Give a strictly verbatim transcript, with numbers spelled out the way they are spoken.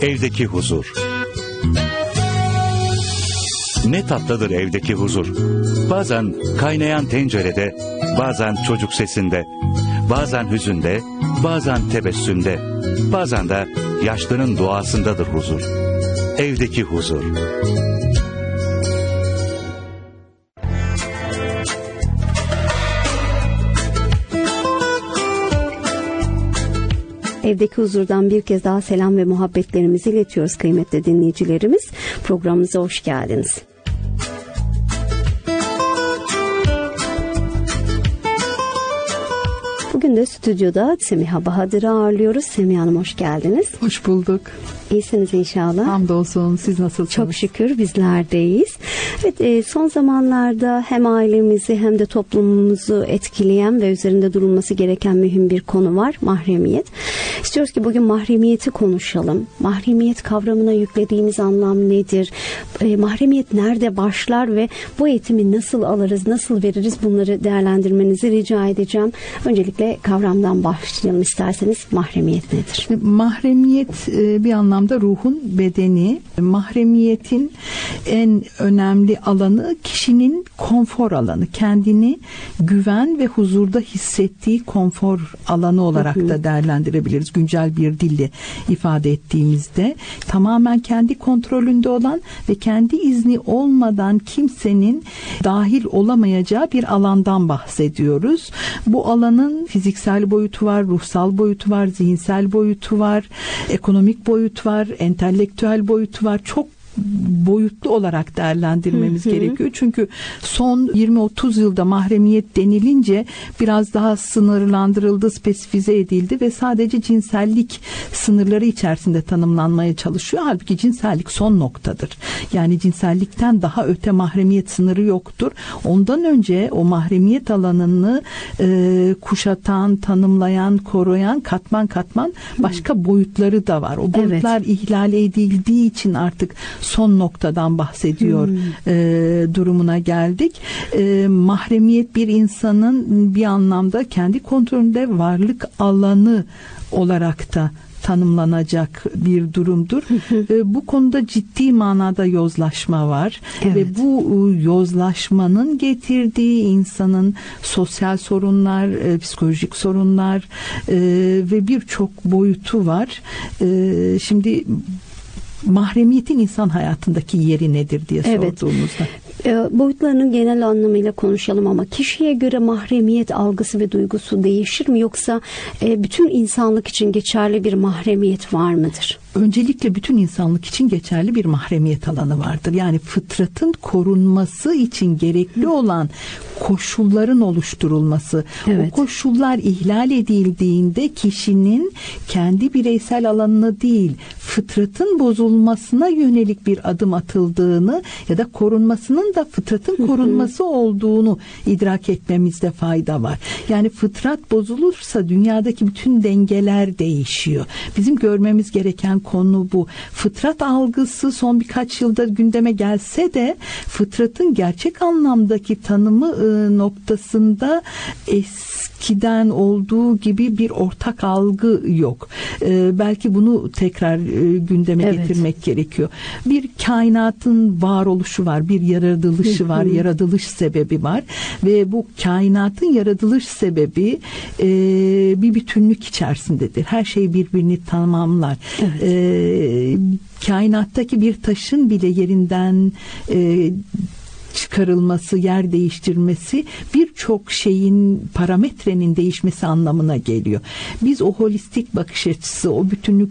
Evdeki huzur. Ne tatlıdır evdeki huzur. Bazen kaynayan tencerede, bazen çocuk sesinde, bazen hüzünde, bazen tebessümde, bazen de yaşlının duasındadır huzur. Evdeki huzur. Evdeki huzurdan bir kez daha selam ve muhabbetlerimizi iletiyoruz kıymetli dinleyicilerimiz. Programımıza hoş geldiniz. Bugün de stüdyoda Semiha Bahadır'ı ağırlıyoruz. Semiha Hanım hoş geldiniz. Hoş bulduk. İyisiniz inşallah. Hamdolsun. Siz nasılsınız? Çok şükür bizler de iyiyiz. Evet, son zamanlarda hem ailemizi hem de toplumumuzu etkileyen ve üzerinde durulması gereken mühim bir konu var. Mahremiyet. İstiyoruz ki bugün mahremiyeti konuşalım. Mahremiyet kavramına yüklediğimiz anlam nedir? Mahremiyet nerede başlar ve bu eğitimi nasıl alırız, nasıl veririz, bunları değerlendirmenizi rica edeceğim. Öncelikle kavramdan başlayalım isterseniz. Mahremiyet nedir? Mahremiyet bir anlamda ruhun bedeni. Mahremiyetin en önemli alanı kişinin konfor alanı. Kendini güven ve huzurda hissettiği konfor alanı olarak da değerlendirebiliriz. Güncel bir dille ifade ettiğimizde tamamen kendi kontrolünde olan ve kendi izni olmadan kimsenin dahil olamayacağı bir alandan bahsediyoruz. Bu alanın fiziksel boyutu var, ruhsal boyutu var, zihinsel boyutu var, ekonomik boyut var, entelektüel boyutu var. Çok boyutlu olarak değerlendirmemiz hı hı. gerekiyor. Çünkü son yirmi otuz yılda mahremiyet denilince biraz daha sınırlandırıldı, spesifize edildi ve sadece cinsellik sınırları içerisinde tanımlanmaya çalışıyor. Halbuki cinsellik son noktadır. Yani cinsellikten daha öte mahremiyet sınırı yoktur. Ondan önce o mahremiyet alanını e, kuşatan, tanımlayan, koruyan katman katman başka hı. boyutları da var. O boyutlar evet. ihlal edildiği için artık son noktadan bahsediyor hmm. e, durumuna geldik. E, mahremiyet bir insanın bir anlamda kendi kontrolünde varlık alanı olarak da tanımlanacak bir durumdur. e, bu konuda ciddi manada yozlaşma var. Evet. Ve bu yozlaşmanın getirdiği insanın sosyal sorunlar, e, psikolojik sorunlar e, ve birçok boyutu var. E, şimdi mahremiyetin insan hayatındaki yeri nedir diye evet. sorduğumuzda. E, boyutlarının genel anlamıyla konuşalım ama kişiye göre mahremiyet algısı ve duygusu değişir mi, yoksa e, bütün insanlık için geçerli bir mahremiyet var mıdır? Öncelikle bütün insanlık için geçerli bir mahremiyet alanı vardır. Yani fıtratın korunması için gerekli olan koşulların oluşturulması. Evet. O koşullar ihlal edildiğinde kişinin kendi bireysel alanını değil, fıtratın bozulmasına yönelik bir adım atıldığını ya da korunmasının da fıtratın korunması olduğunu idrak etmemizde fayda var. Yani fıtrat bozulursa dünyadaki bütün dengeler değişiyor. Bizim görmemiz gereken konu bu. Fıtrat algısı son birkaç yılda gündeme gelse de fıtratın gerçek anlamdaki tanımı e, noktasında eskiden olduğu gibi bir ortak algı yok. E, belki bunu tekrar e, gündeme evet. getirmek gerekiyor. Bir kainatın varoluşu var, bir yaratılışı var, yaratılış sebebi var ve bu kainatın yaratılış sebebi e, bir bütünlük içerisindedir. Her şey birbirini tamamlar. Evet. E, kainattaki bir taşın bile yerinden e, çıkarılması, yer değiştirmesi birçok şeyin, parametrenin değişmesi anlamına geliyor. Biz o holistik bakış açısı, o bütünlük